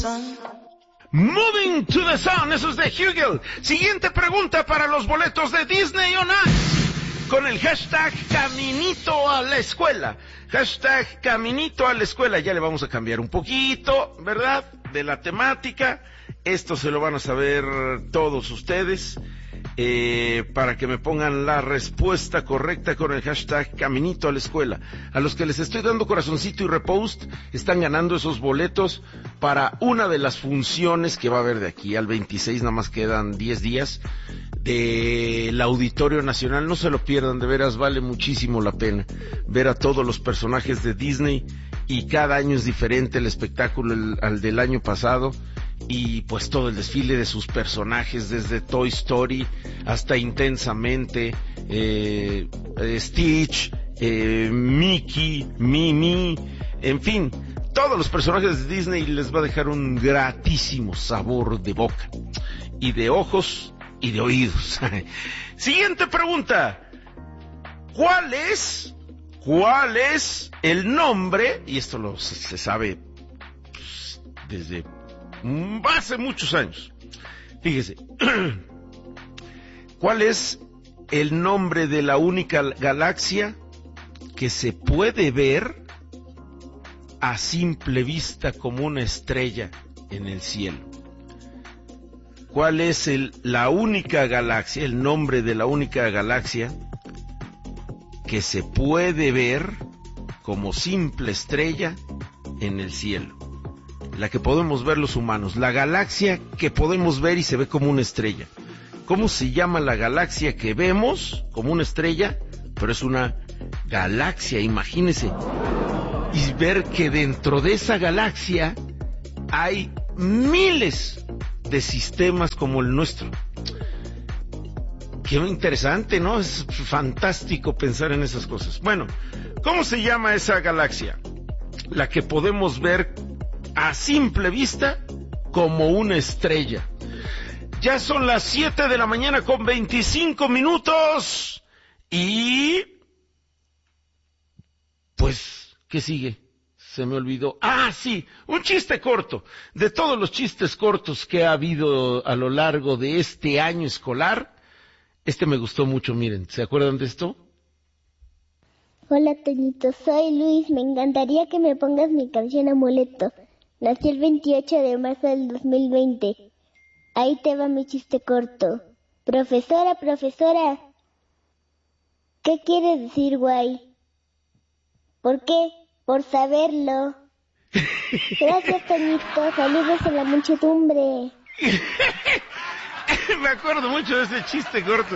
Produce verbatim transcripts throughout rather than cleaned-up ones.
Moving to the Sun, eso es de Hugel. Siguiente pregunta para los boletos de Disney on Ice, con el hashtag Caminito a la Escuela. Hashtag Caminito a la Escuela. Ya le vamos a cambiar un poquito, ¿verdad?, de la temática. Esto se lo van a saber todos ustedes. Eh, para que me pongan la respuesta correcta con el hashtag Caminito a la Escuela. A los que les estoy dando corazoncito y repost, están ganando esos boletos para una de las funciones que va a haber de aquí al veintiséis, nada más quedan diez días, del Auditorio Nacional. No se lo pierdan, de veras vale muchísimo la pena ver a todos los personajes de Disney, y cada año es diferente el espectáculo el, al del año pasado. Y pues todo el desfile de sus personajes, desde Toy Story hasta Intensamente, eh, eh, Stitch, eh, Mickey, Mimi, en fin, todos los personajes de Disney les va a dejar un gratísimo sabor de boca, y de ojos, y de oídos. Siguiente pregunta. ¿Cuál es, cuál es el nombre, y esto lo se, se sabe pues, desde hace muchos años? Fíjese, ¿cuál es el nombre de la única galaxia que se puede ver a simple vista como una estrella en el cielo? ¿Cuál es el, la única galaxia, el nombre de la única galaxia que se puede ver como simple estrella en el cielo? La que podemos ver los humanos, la galaxia que podemos ver y se ve como una estrella. ¿Cómo se llama la galaxia que vemos como una estrella, pero es una galaxia? Imagínese. Y ver que dentro de esa galaxia hay miles de sistemas como el nuestro. Qué interesante, ¿no? Es fantástico pensar en esas cosas. Bueno, ¿cómo se llama esa galaxia? La que podemos ver a simple vista como una estrella. Ya son las siete de la mañana con veinticinco minutos. Y pues, ¿qué sigue? Se me olvidó. Ah, sí, un chiste corto. De todos los chistes cortos que ha habido a lo largo de este año escolar, este me gustó mucho. Miren, ¿se acuerdan de esto? Hola, Toñito, soy Luis. Me encantaría que me pongas mi canción Amuleto. Nací el veintiocho de marzo del dos mil veinte. Ahí te va mi chiste corto. Profesora, profesora, ¿qué quiere decir guay? ¿Por qué? Por saberlo. Gracias, Toñito. Saludos a la muchedumbre. Me acuerdo mucho de ese chiste corto.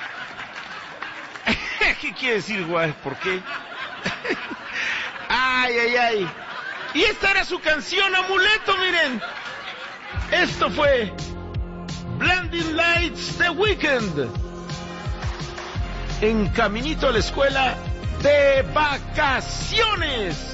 ¿Qué quiere decir guay? ¿Por qué? Ay, ay, ay. Y esta era su canción Amuleto, miren. Esto fue Blinding Lights The Weeknd en Caminito a la Escuela de vacaciones.